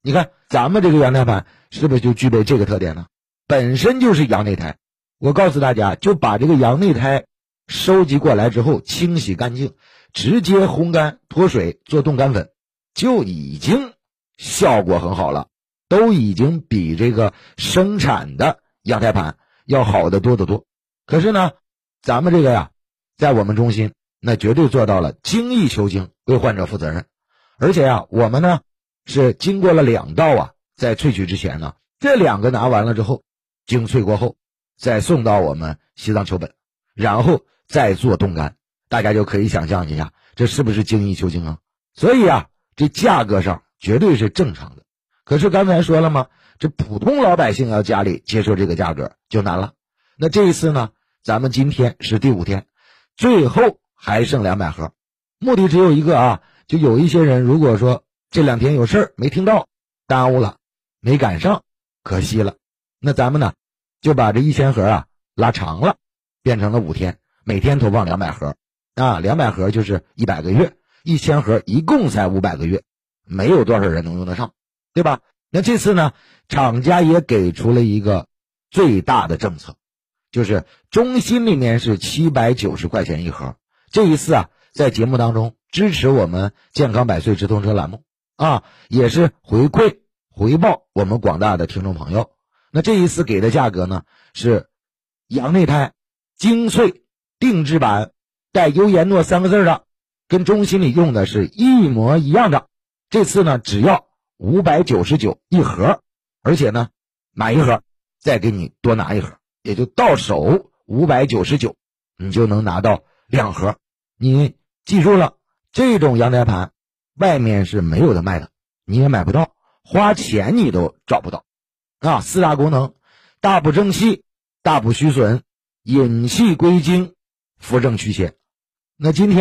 你看咱们这个羊胎盘是不是就具备这个特点呢？本身就是羊内胎。我告诉大家，就把这个羊内胎收集过来之后清洗干净，直接烘干脱水做冻干粉，就已经效果很好了，都已经比这个生产的羊胎盘要好得多得多。可是呢，咱们这个呀，在我们中心那绝对做到了精益求精，为患者负责任。而且呀，我们呢是经过了2道啊，在萃取之前呢，这2个拿完了之后，精粹过后再送到我们西藏球本，然后再做冻干。大家就可以想象一下，这是不是精益求精啊？所以啊，这价格上绝对是正常的。可是刚才说了吗，这普通老百姓要家里接受这个价格就难了。那这一次呢，咱们今天是第5天，最后还剩200盒，目的只有一个啊，就有一些人如果说这2天有事儿没听到，耽误了，没赶上，可惜了。那咱们呢就把这1000盒啊拉长了，变成了5天，每天投放200盒啊，200盒就是100个月，1000盒一共才500个月，没有多少人能用得上，对吧？那这次呢，厂家也给出了一个最大的政策，就是中心里面是790块钱1盒。这一次啊，在节目当中支持我们健康百岁直通车栏目啊，也是回报我们广大的听众朋友。那这一次给的价格呢，是羊内胎精粹定制版带优颜诺3个字的，跟中心里用的是一模一样的。这次呢只要5991盒，而且呢买1盒再给你多拿1盒，也就到手599，你就能拿到2盒。你记住了，这种羊胎盘外面是没有的卖的，你也买不到，花钱你都找不到啊。4大功能：大补正气，大补虚损，引气归经，扶正祛邪。那今天